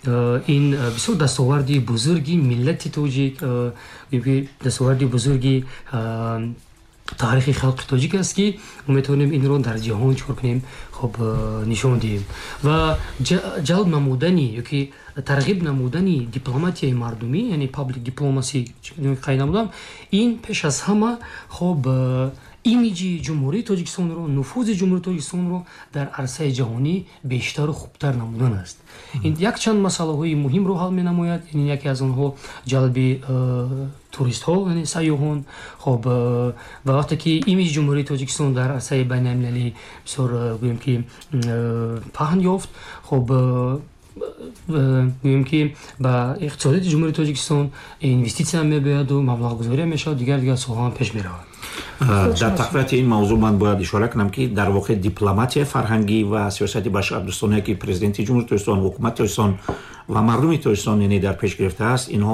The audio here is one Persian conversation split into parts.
ин бисёр дастоварди бузурги миллати тоҷик, дастоварди бузурги таърихи халқи тоҷик аст ки мо метавонем инро дар ҷаҳон чикор кунем, хоб нишон диҳем ва ҷалб намудани ёки тарғиб намудани дипломатияи мардумӣ, яъне паблик дипломаси қай намудам, ин пеш аз ҳама хоб имиҷи ҷумҳурии Тоҷикистонро, нуфузи ҷумҳурии Тоҷикистонро дар арсаи ҷаҳонӣ бештару хубтар намудан аст. ин якчанд масъалаҳои муҳимро ҳал менамояд. Яке аз онҳо ҷалби туристҳо, яъне сайёҳон. Хоб ва вақте ки имиҷи ҷумҳурии Тоҷикистон дар арсаи байналмилалӣ бисёр гӯем ки паҳн ёфт, хоб гӯем ки ба иқтисодиёти ҷумҳурии Тоҷикистон инвеститсия мебояду маблағгузория мешавад, дигар соҳаам пеш меравад. дар тақвияти ин мавзӯъ ман бояд ишора кунам ки дар воқеъ дипломатияи фарҳангӣ ва сиёсати башардӯстоние ки президенти ҷумҳурии Тоҷикистон, ҳукумати Тоҷикистон ва мардуми Тоҷикистон яъне дар пеш гирифтааст, инҳо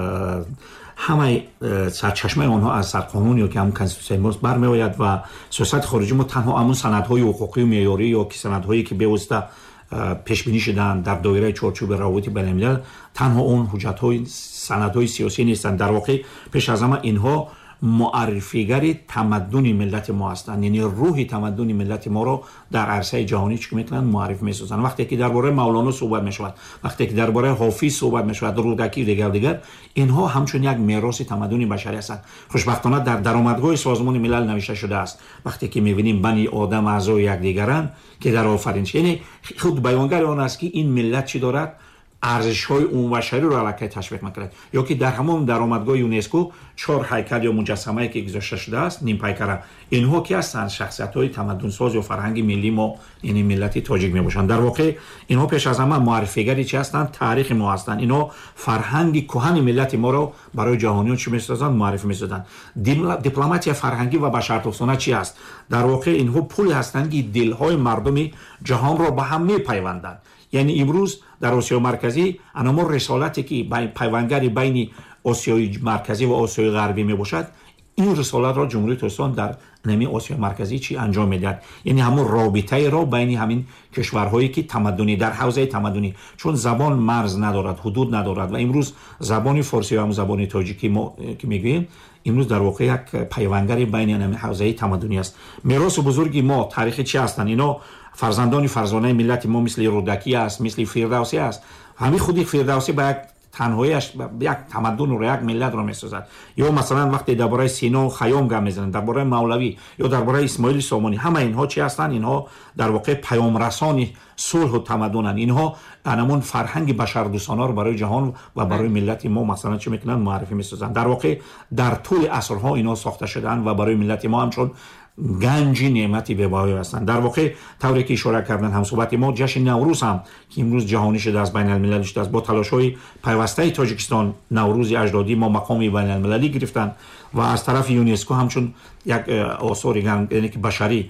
ҳамаи сарчашмаи онҳо аз сарқонун ё ки ҳамун конститутсияи мост бармеояд ва сиёсати хориҷӣ мо танҳо ҳамун санадҳои ҳуқуқию меъёрӣ ё ки санадҳое ки бевосита пешбинӣ шудаанд дар доираи чорчӯби раводити байналмилал, танҳо он ҳуҷҷатҳои санадҳои сиёсӣ нестанд. дар воқеъ пеш аз ҳама инҳо муаррифигари тамаддуни миллати мо ҳастанд, яъне рӯҳи тамаддуни миллати моро дар арсаи ҷаҳонӣ чӣ мекунанд, муарриф месозанд. вақте ки дар бораи Мавлоно суҳбат мешавад, вақте ки дар бораи Ҳофиз суҳбат мешавад, Рӯдаки дигар, инҳо ҳамчун як мероси тамаддуни башарӣ ҳастанд. хушбахтона дар даромадгоҳи Созмони милал навишта шудааст, вақте ки мебинем бани одам аъзои якдигаранд ки дар офариниш, яъне худ баёнгари он аст ки ин миллат чӣ дорад, арзишҳои умумбашариро аллакай ташвиқ мекунад. ё ки дар ҳамон даромадгоҳи ЮНЕСКО 4 ҳайкал ё муҷассамае ки гузошта шудааст, нимпайкара, инҳо ки ҳастанд шахсиятҳои тамаддунсоз ё фарҳанги миллии мо, яъне миллати тоҷик мебошанд. дар воқеъ инҳо пеш аз ҳама муаррифигари чӣ ҳастанд, таърихи мо ҳастанд. инҳо фарҳанги кӯҳани миллати моро барои ҷаҳониён чӣ месозанд, муарриф месозанд. дипломатия фарҳангӣ ва башардӯстона чӣ аст? дар воқеъ инҳо пули ҳастанд ки дилҳои мардуми ҷаҳонро ба ҳам мепайванданд. яъне имрӯз дар Осиёи марказӣ анамо рисолате ки пайвандгари байни Осиёи марказӣ ва Осиёи ғарбӣ мебошад, ин рисолатро ҷумҳурии Тоҷикистон дар нами Осиёи марказӣ чӣ анҷом медиҳад, яъне ҳамон робитаеро байни ҳамин кишварҳое ки тамаддунӣ дар ҳавзаи тамаддунӣ, чун забон марз надорад, ҳудуд надорад ва имрӯз забони форсӣ ва забони тоҷикӣ мо ки мегӯем, имрӯз дар воқеъ як пайвандгари байни ҳавзаи тамаддунӣ аст. мероси бузурги мо таърихи чӣ ҳастанд? Ино фарзандони фарзонаи миллати мо мисли Рӯдакӣ аст, мисли Фирдавсӣ аст. ҳамин худи Фирдавсӣ ба як танҳояш як тамаддунро, як миллатро месозад. ё масалан вақте дар бораи Сино Хаём гап мезанад, дар бораи Мавлавӣ ё дар бораи Исмоили Сомонӣ, ҳама инҳо чӣ ҳастанд? инҳо дар воқеъ паёмрасони сулҳу тамаддунанд. инҳо анамон фарҳанги башардӯстонаро барои ҷаҳон ва барои миллати мо масалан чӣ мекунанд, муаррифӣ месозанд. дар воқеъ дар тӯли асрҳо инҳо сохта шудаанд ва барои миллати мо ҳамчун ганҷи неъмати бебаҳо ҳастанд. дар воқеъ тавре ки ишора карданд ҳамсуҳбати мо, ҷашни Наврӯз ҳам ки имрӯз ҷаҳонӣ шудааст, байналмилалӣ шудааст, бо талошҳои пайвастаи Тоҷикистон Наврӯзи аҷдодӣ мо мақоми байналмилалӣ гирифтанд ва аз тарафи ЮНЕСКО ҳамчун як осори яъне ки башарӣ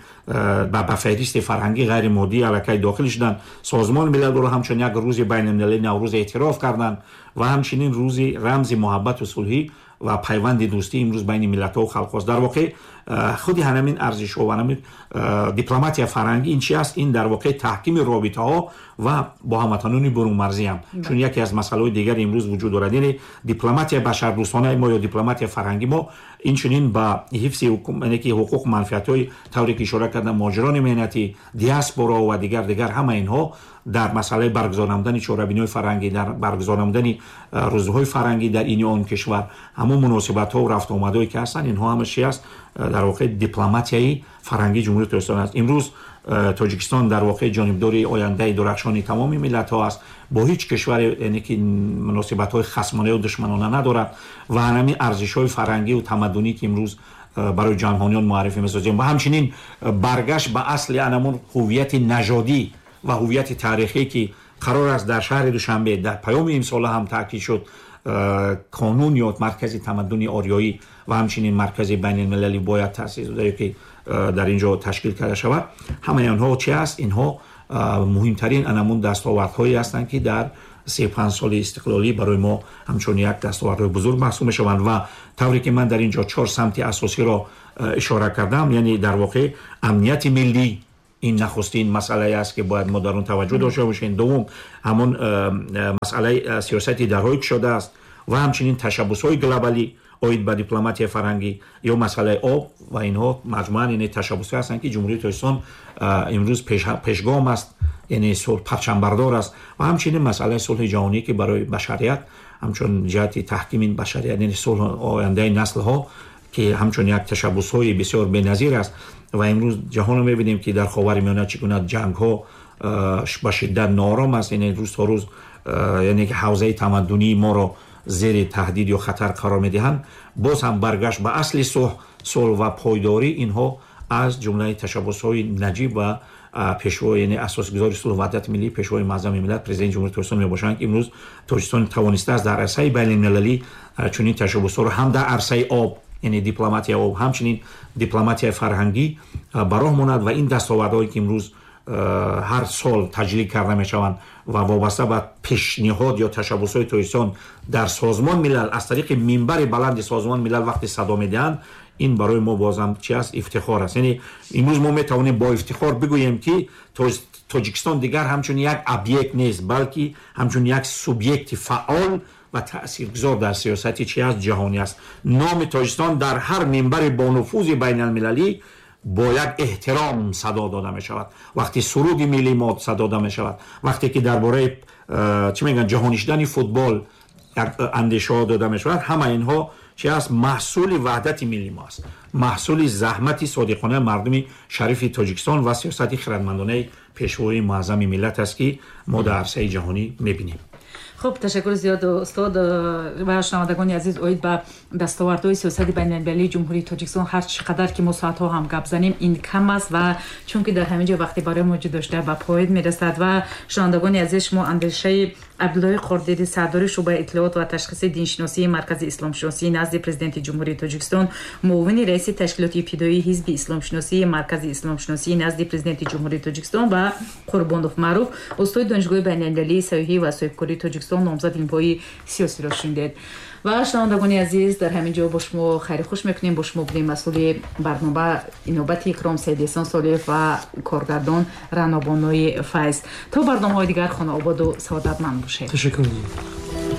ба феҳристи фарҳангӣ ғайримоддӣ аллакай дохил шуданд. Созмони милалро ҳамчун як рӯзи байналмилалӣ Наврӯз эътироф карданд ва ҳамчунин рӯзи рамзи муҳаббату сулҳӣ ва пайванди дӯстӣ имрӯз байни миллатҳо ва халқҳост. дар воқеъ худи ҳамин арзишҳо ва ҳамин дипломатия фарҳангӣ ин чӣ аст? ин дар воқеъ таҳкими робитаҳо ва бо ҳамватанони бурунмарзӣ ҳам, чун яке аз масъалаҳои дигари имрӯз вуҷуд дорад, яъне дипломатия башардӯстонаи мо ё дипломатия фарҳанги мо инчунин ба ҳифзи ҳуқуқ манфиатҳои тавре ки ишора кардам муҳоҷирони меҳнатӣ, диаспора ва дигар ҳама инҳо дар масъалаи баргузор намудани чорабиниҳои фарҳангӣ, дар баргузор намудани рӯзҳои фарҳангӣ дар ини он кишвар, ҳамон муносибатҳо ва рафтуомадҳое ки ҳастанд, инҳо ҳама чӣ аст? дар воқеъ дипломатияи фарҳангии ҷумҳурии Тоҷикистон аст. имрӯз Тоҷикистон дар воқеъ ҷонибдори ояндаи дурахшони тамоми миллатҳо аст. бо ҳеҷ кишваре яъне ки муносибатҳои хасмонаю душманона надорад ва ҳамин арзишҳои фарҳангию тамаддунӣ ки имрӯз барои ҷаҳониён муаррифӣ месозем ва ҳамчунин баргашт ба асли анамон ҳуввияти нажодӣ ва ҳуввияти таърихӣ ки қарор аст дар шаҳри Душанбе дар паёми имсола ҳам таъкид шуд, қонун ё маркази тамаддуни орёӣ ва ҳамчунин маркази байналмилалӣ бояд таъсис дода ё ки дар ин ҷо ташкил карда шавад. ҳамаи онҳо чӣ аст? инҳо муҳимтарин анамун дастовардҳое ҳастанд ки дар 35 соли истиқлолӣ барои мо ҳамчун як дастовардҳои бузург маҳсуб мешаванд ва тавре ки ман дар ин ҷо 4 самти асосиро ишора кардам, яъне дар воқеъ амнияти миллӣ, این نخستین مسئله است که باید ما در اون توجه داشته باشیم. دوم همون مسئله سیاستی در حال شده است و همچنین تشبس‌های گلوبالی اوید به دیپلماتیای فرهنگی یا مسئله آب و اینها مجموعاً این تشبس‌ها هستند که جمهوری تاجیکستان امروز پیشگام است، یعنی صلح پرچمبردار است و همچنین مسئله صلح جهانی که برای بشریت همچون جهت تحکیم این بشریت، یعنی صلح آینده نسل ها که همچون یک تشبس‌های بسیار بی‌نظیر است و امروز جهان رو می‌بینیم که در خاورمیانه چگونه جنگ‌ها با شدت نارام است، یعنی روز تا روز یعنی که حوزه تمدنی ما رو زیر تهدید یا خطر قرار می‌دهند. باز هم برگشت به اصل صلح و پایداری اینها از جمله تشبس‌های نجیب و پیشوا، یعنی اساسگذار صلح و وحدت ملی، پیشوای معظم ملت پرزیدنت جمهوری تاجیکستان میباشند که امروز تاجیکستان توانسته است در عرصه بین‌المللی چنین تشبس‌ها رو هم در عرصه آب، یعنی دیپلماتیای آب، همچنین دیپلماتیای فرهنگی براه ماند و این دستاوردهایی که امروز هر سال تجلیل کرده میشوند و وابسته به پیشنهاد یا تشبس‌های تاجیکستان در سازمان ملل از طریق منبر بلند سازمان ملل وقتی صدا میدهند، این برای ما بازم چی است؟ افتخار است. یعنی امروز ما میتوانیم با افتخار بگوییم که تاجیکستان دیگر همچون یک ابیکت نیست، بلکه همچون یک سوبیکت فعال و تاثیرگذار در سیاست چی است؟ جهانی است. نام تاجیکستان در هر منبر با نفوذ بین المللی با یک احترام صدا داده می شود. وقتی سرود ملی ما صدا داده می شود، وقتی که درباره چی میگن جهانی شدن فوتبال اندیشه ها داده می شود، همه اینها چی است؟ محصول وحدت ملی ما است، محصول زحمت صادقانه مردم شریف تاجیکستان و سیاست خردمندانه پیشوای معظم ملت است که ما در عرصه جهانی میبینیم. خب تشکر زیاد استاد و شنوندگان عزیز. اوید به دستاوردهای سیاست بین‌المللی جمهوری تاجیکستان هر چقدر که ما ساعت‌ها هم گپ زنیم این کم است و چون که در همین جا وقتی برای ما داشته به پایان میرسد و شنوندگان عزیز شما اندیشه عبدالله قردیدی سردار شعبه اطلاعات و تشخیص دینشناسی مرکز اسلام شناسی نزد پرزیدنت جمهوری تاجیکستان، معاون رئیس تشکیلات ابتدایی حزب اسلام شناسی مرکز اسلام شناسی نزد پرزیدنت جمهوری تاجیکستان و قربانوف معروف استاد دانشگاه بین‌المللی صحیحی و صاحبکاری تاجیکستان نامزد انبای سیاسی را شنیدید. و شنوندگان عزیز در همین جا با شما خیر خوش میکنیم. با شما بودیم مسئول برنامه اینوبت اکرام سید احسان صالح و کارگردان رنا بانوی فیض. تا برنامه‌های دیگر خانه آباد و سعادتمند باشید. تشکر.